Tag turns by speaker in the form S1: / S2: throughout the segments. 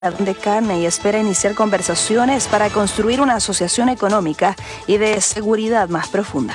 S1: de carne y espera iniciar conversaciones para construir una asociación económica y de seguridad más profunda.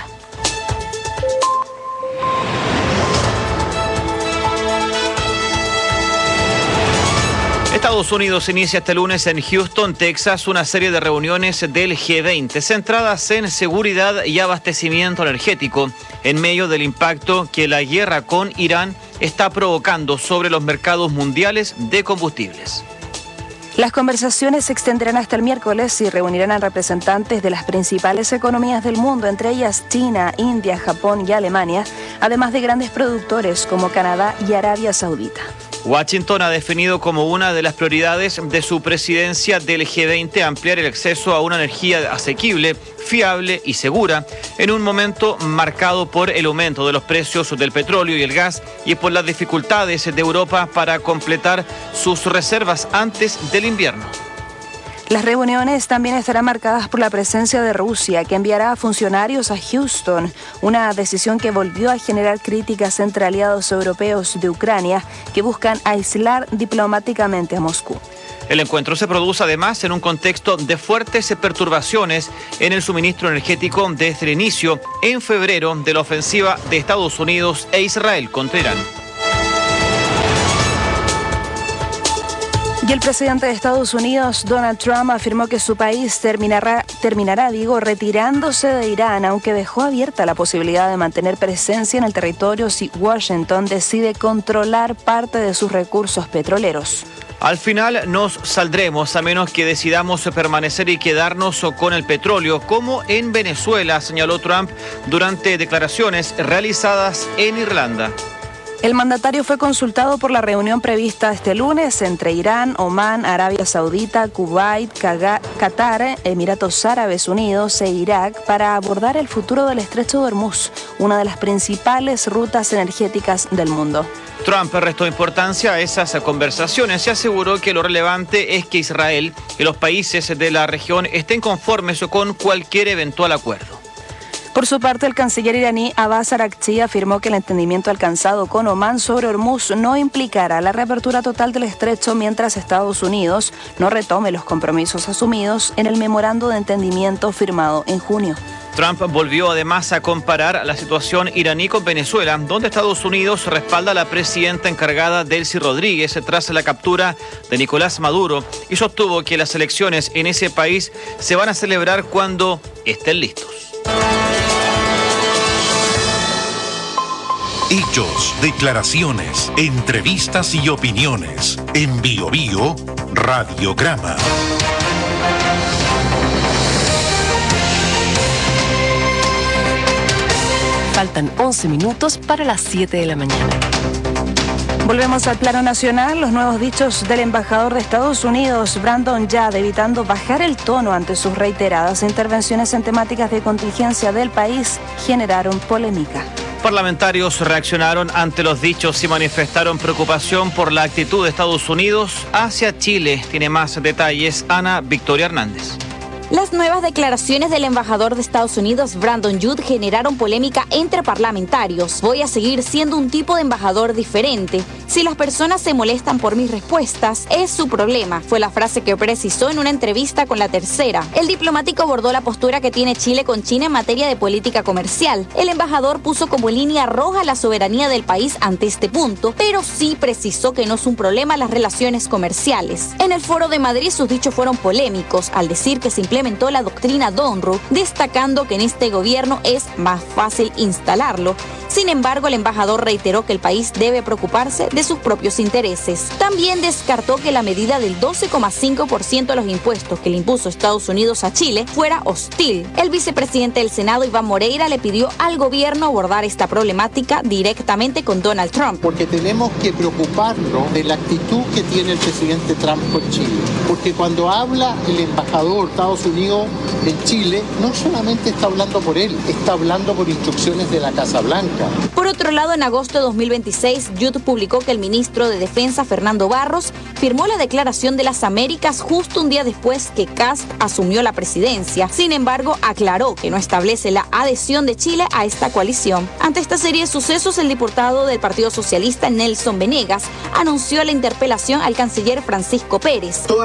S2: Estados Unidos inicia este lunes en Houston, Texas, una serie de reuniones del G20 centradas en seguridad y abastecimiento energético en medio del impacto que la guerra con Irán está provocando sobre los mercados mundiales de combustibles.
S1: Las conversaciones se extenderán hasta el miércoles y reunirán a representantes de las principales economías del mundo, entre ellas China, India, Japón y Alemania, además de grandes productores como Canadá y Arabia Saudita.
S2: Washington ha definido como una de las prioridades de su presidencia del G20 ampliar el acceso a una energía asequible, fiable y segura en un momento marcado por el aumento de los precios del petróleo y el gas y por las dificultades de Europa para completar sus reservas antes del invierno.
S1: Las reuniones también estarán marcadas por la presencia de Rusia, que enviará a funcionarios a Houston, una decisión que volvió a generar críticas entre aliados europeos de Ucrania que buscan aislar diplomáticamente a Moscú.
S2: El encuentro se produce además en un contexto de fuertes perturbaciones en el suministro energético desde el inicio en febrero de la ofensiva de Estados Unidos e Israel contra Irán.
S1: Y el presidente de Estados Unidos, Donald Trump, afirmó que su país terminará retirándose de Irán, aunque dejó abierta la posibilidad de mantener presencia en el territorio si Washington decide controlar parte de sus recursos petroleros.
S2: Al final nos saldremos a menos que decidamos permanecer y quedarnos con el petróleo, como en Venezuela, señaló Trump durante declaraciones realizadas en Irlanda.
S1: El mandatario fue consultado por la reunión prevista este lunes entre Irán, Omán, Arabia Saudita, Kuwait, Qatar, Emiratos Árabes Unidos e Irak para abordar el futuro del Estrecho de Hormuz, una de las principales rutas energéticas del mundo.
S2: Trump restó importancia a esas conversaciones y aseguró que lo relevante es que Israel y los países de la región estén conformes con cualquier eventual acuerdo.
S1: Por su parte, el canciller iraní Abbas Araghchi afirmó que el entendimiento alcanzado con Omán sobre Hormuz no implicará la reapertura total del estrecho mientras Estados Unidos no retome los compromisos asumidos en el memorando de entendimiento firmado en junio.
S2: Trump volvió además a comparar la situación iraní con Venezuela, donde Estados Unidos respalda a la presidenta encargada Delcy Rodríguez tras la captura de Nicolás Maduro y sostuvo que las elecciones en ese país se van a celebrar cuando estén listos.
S3: Hechos, declaraciones, entrevistas y opiniones. En Bio Bio, Radiograma.
S4: Faltan 11 minutos para las 7 de la mañana.
S1: Volvemos al plano nacional. Los nuevos dichos del embajador de Estados Unidos, Brandon Judd, evitando bajar el tono ante sus reiteradas intervenciones en temáticas de contingencia del país, generaron polémica.
S2: Parlamentarios reaccionaron ante los dichos y manifestaron preocupación por la actitud de Estados Unidos hacia Chile. Tiene más detalles Ana Victoria Hernández.
S5: Las nuevas declaraciones del embajador de Estados Unidos, Brandon Judd, generaron polémica entre parlamentarios. Voy a seguir siendo un tipo de embajador diferente. Si las personas se molestan por mis respuestas, es su problema, fue la frase que precisó en una entrevista con La Tercera. El diplomático abordó la postura que tiene Chile con China en materia de política comercial. El embajador puso como línea roja la soberanía del país ante este punto, pero sí precisó que no es un problema las relaciones comerciales. En el Foro de Madrid sus dichos fueron polémicos al decir que se implementó la doctrina Donru, destacando que en este gobierno es más fácil instalarlo. Sin embargo, el embajador reiteró que el país debe preocuparse de sus propios intereses. También descartó que la medida del 12,5% de los impuestos que le impuso Estados Unidos a Chile fuera hostil. El vicepresidente del Senado, Iván Moreira, le pidió al gobierno abordar esta problemática directamente con Donald Trump.
S6: Porque tenemos que preocuparnos de la actitud que tiene el presidente Trump con Chile. Porque cuando habla el embajador de Estados Unidos en Chile no solamente está hablando por él, está hablando por instrucciones de la Casa Blanca.
S5: Por otro lado, en agosto de 2026, Yud publicó que el ministro de Defensa, Fernando Barros, firmó la Declaración de las Américas justo un día después que Kast asumió la presidencia. Sin embargo, aclaró que no establece la adhesión de Chile a esta coalición. Ante esta serie de sucesos, el diputado del Partido Socialista, Nelson Venegas, anunció la interpelación al canciller Francisco Pérez.